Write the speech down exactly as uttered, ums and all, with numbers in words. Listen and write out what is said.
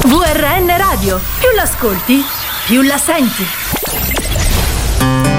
V R N Radio. Più l'ascolti, più la senti.